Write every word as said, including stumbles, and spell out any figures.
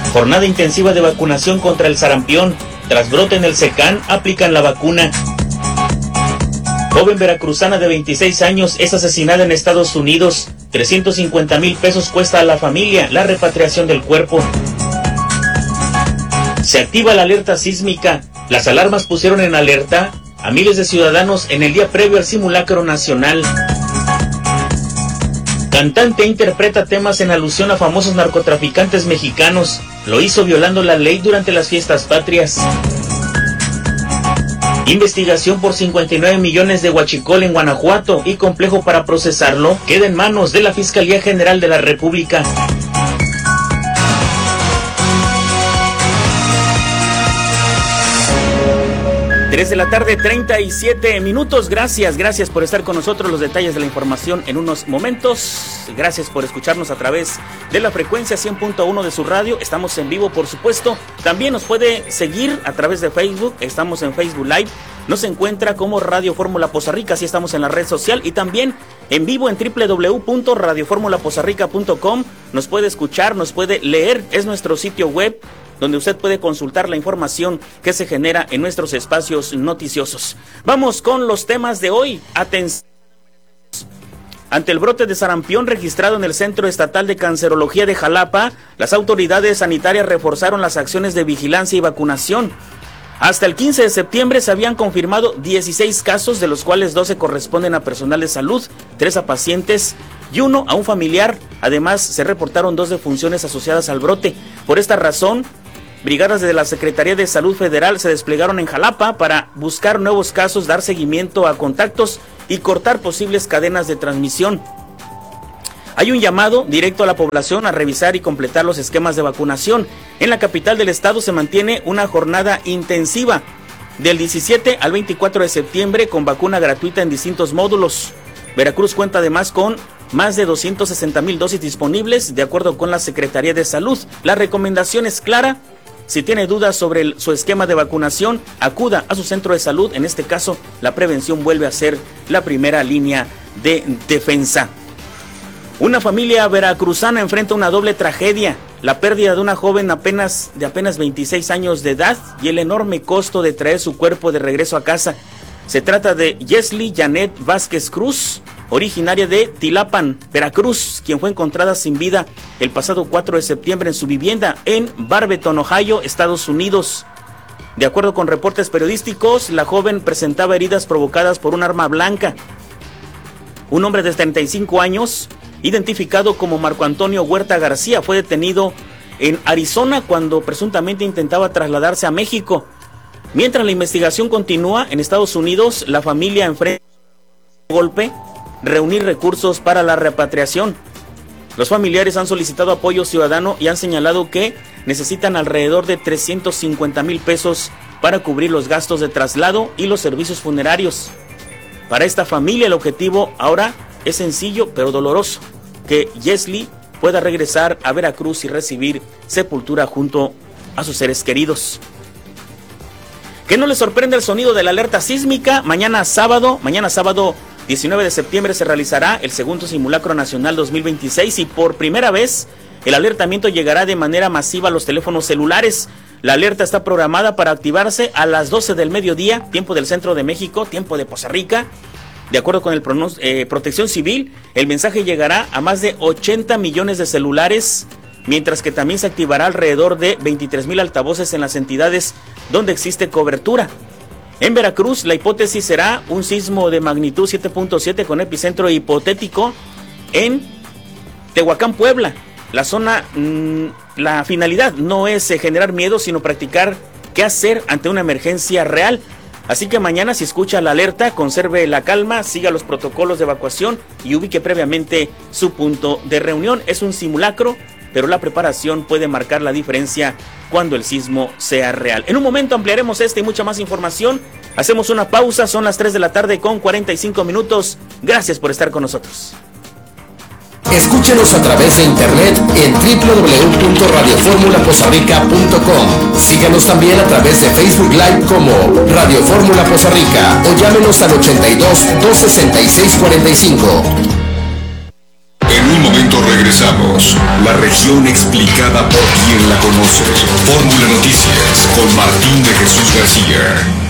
Jornada intensiva de vacunación contra el sarampión. Tras brote en el SECAN, aplican la vacuna. Joven veracruzana de veintiséis años es asesinada en Estados Unidos. trescientos cincuenta mil pesos cuesta a la familia la repatriación del cuerpo. Se activa la alerta sísmica. Las alarmas pusieron en alerta a miles de ciudadanos en el día previo al simulacro nacional. Cantante interpreta temas en alusión a famosos narcotraficantes mexicanos. Lo hizo violando la ley durante las fiestas patrias. Investigación por cincuenta y nueve millones de huachicol en Guanajuato y complejo para procesarlo queda en manos de la Fiscalía General de la República. tres de la tarde, treinta y siete minutos. Gracias, gracias por estar con nosotros. Los detalles de la información en unos momentos. Gracias por escucharnos a través de la frecuencia cien punto uno de su radio. Estamos en vivo, por supuesto. También nos puede seguir a través de Facebook. Estamos en Facebook Live. Nos encuentra como Radio Fórmula Poza Rica. Así estamos en la red social. Y también en vivo en doble u doble u doble u punto radio fórmula poza rica punto com. Nos puede escuchar, nos puede leer. Es nuestro sitio web, donde usted puede consultar la información que se genera en nuestros espacios noticiosos. Vamos con los temas de hoy. Atención. Ante el brote de sarampión registrado en el Centro Estatal de Cancerología de Jalapa, las autoridades sanitarias reforzaron las acciones de vigilancia y vacunación. Hasta el quince de septiembre se habían confirmado dieciséis casos, de los cuales doce corresponden a personal de salud, tres a pacientes y uno a un familiar. Además, se reportaron dos defunciones asociadas al brote. Por esta razón, brigadas de la Secretaría de Salud Federal se desplegaron en Jalapa para buscar nuevos casos, dar seguimiento a contactos y cortar posibles cadenas de transmisión. Hay un llamado directo a la población a revisar y completar los esquemas de vacunación. En la capital del estado se mantiene una jornada intensiva del diecisiete al veinticuatro de septiembre con vacuna gratuita en distintos módulos. Veracruz cuenta además con más de doscientos sesenta mil dosis disponibles, de acuerdo con la Secretaría de Salud. La recomendación es clara. Si tiene dudas sobre el, su esquema de vacunación, acuda a su centro de salud. En este caso, la prevención vuelve a ser la primera línea de defensa. Una familia veracruzana enfrenta una doble tragedia: la pérdida de una joven apenas de apenas veintiséis años de edad y el enorme costo de traer su cuerpo de regreso a casa. Se trata de Yesli Janet Vázquez Cruz, originaria de Tilapan, Veracruz, quien fue encontrada sin vida el pasado cuatro de septiembre en su vivienda en Barberton, Ohio, Estados Unidos. De acuerdo con reportes periodísticos, la joven presentaba heridas provocadas por un arma blanca. Un hombre de treinta y cinco años, identificado como Marco Antonio Huerta García, fue detenido en Arizona cuando presuntamente intentaba trasladarse a México. Mientras la investigación continúa en Estados Unidos, la familia enfrenta un golpe, reunir recursos para la repatriación. Los familiares han solicitado apoyo ciudadano y han señalado que necesitan alrededor de trescientos cincuenta mil pesos para cubrir los gastos de traslado y los servicios funerarios. Para esta familia el objetivo ahora es sencillo pero doloroso: que Yesli pueda regresar a Veracruz y recibir sepultura junto a sus seres queridos. Que no les sorprende el sonido de la alerta sísmica. Mañana sábado, mañana sábado diecinueve de septiembre se realizará el segundo simulacro nacional dos mil veintiséis y por primera vez el alertamiento llegará de manera masiva a los teléfonos celulares. La alerta está programada para activarse a las doce del mediodía, tiempo del centro de México, tiempo de Poza Rica. De acuerdo con el pronos, eh, Protección Civil, el mensaje llegará a más de ochenta millones de celulares, mientras que también se activará alrededor de veintitrés mil altavoces en las entidades donde existe cobertura. En Veracruz, la hipótesis será un sismo de magnitud siete punto siete con epicentro hipotético en Tehuacán, Puebla. La zona, mmm, la finalidad no es eh, generar miedo, sino practicar qué hacer ante una emergencia real. Así que mañana, si escucha la alerta, conserve la calma, siga los protocolos de evacuación y ubique previamente su punto de reunión. Es un simulacro, pero la preparación puede marcar la diferencia cuando el sismo sea real. En un momento ampliaremos esta y mucha más información. Hacemos una pausa, son las tres de la tarde con cuarenta y cinco minutos. Gracias por estar con nosotros. Escúchenos a través de internet en doble u doble u doble u punto radio fórmula poza rica punto com. Síganos también a través de Facebook Live como Radio Fórmula Poza Rica o llámenos al ochenta y dos, dos sesenta y seis, cuarenta y cinco. En un momento regresamos. La región explicada por quien la conoce. Fórmula Noticias con Martín de Jesús García.